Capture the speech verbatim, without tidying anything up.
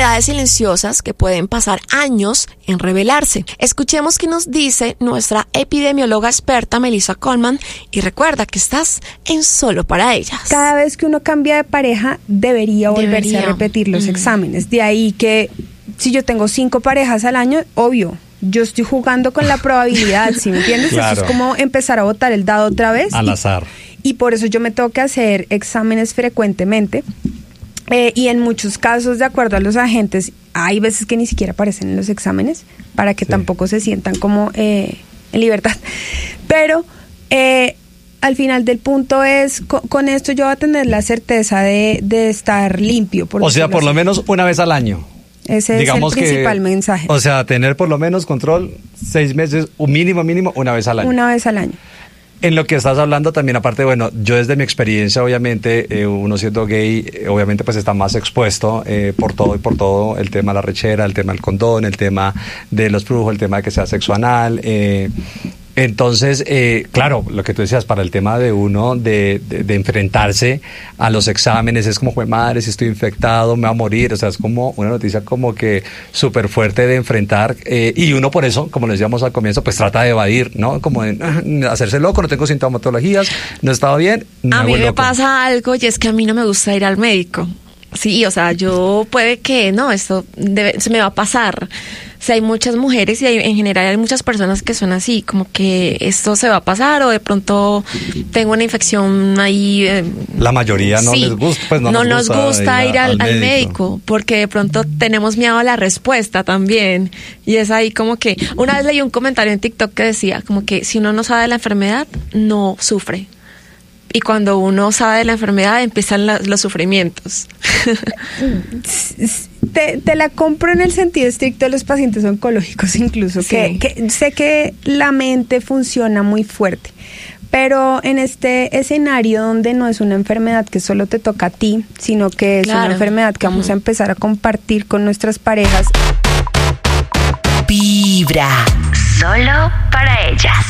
enfermedades silenciosas que pueden pasar años en revelarse. Escuchemos qué nos dice nuestra epidemióloga experta Melissa Coleman y recuerda que estás en Solo para Ellas. Cada vez que uno cambia de pareja debería volverse debería. a repetir los mm. exámenes. De ahí que si yo tengo cinco parejas al año, obvio, yo estoy jugando con la probabilidad, ¿sí me entiendes? Claro. Eso es como empezar a botar el dado otra vez. Al y, azar. Y por eso yo me tengo que hacer exámenes frecuentemente. Eh, y en muchos casos, de acuerdo a los agentes, hay veces que ni siquiera aparecen en los exámenes para que sí. tampoco se sientan como eh, en libertad. Pero eh, al final del punto es, con, con esto yo voy a tener la certeza de, de estar limpio. Por o sea, por así. lo menos una vez al año. Ese Digamos es el principal que, mensaje. O sea, tener por lo menos control seis meses, un mínimo, mínimo, una vez al año. Una vez al año. En lo que estás hablando también, aparte, bueno, yo desde mi experiencia, obviamente, eh, uno siendo gay, eh, obviamente pues está más expuesto eh, por todo y por todo, el tema de la rechera, el tema del condón, el tema de los flujos, el tema de que sea sexo anal, eh, entonces, eh, claro, lo que tú decías, para el tema de uno, de, de, de enfrentarse a los exámenes, es como, jue madre, si estoy infectado, me va a morir, o sea, es como una noticia como que súper fuerte de enfrentar, eh, y uno por eso, como les decíamos al comienzo, pues trata de evadir, ¿no? Como de uh, hacerse loco, no tengo sintomatologías, no he estado bien, me A mí me loco. pasa algo y es que a mí no me gusta ir al médico. Sí, o sea, yo puede que, no, esto debe, se me va a pasar. O sea, hay muchas mujeres y hay, en general hay muchas personas que son así, como que esto se va a pasar o de pronto tengo una infección ahí. Eh, La mayoría no sí, les gusta, pues no, no nos gusta, nos gusta ir, a, ir al, al, médico. al médico porque de pronto tenemos miedo a la respuesta también. Y es ahí como que, una vez leí un comentario en TikTok que decía como que si uno no sabe de la enfermedad, no sufre. Y cuando uno sabe de la enfermedad, empiezan la, los sufrimientos. Te, te la compro en el sentido estricto de los pacientes oncológicos incluso, sí. que, que sé que la mente funciona muy fuerte, pero en este escenario donde no es una enfermedad que solo te toca a ti, sino que es claro. una enfermedad que vamos uh-huh. a empezar a compartir con nuestras parejas. Vibra. Solo para ellas.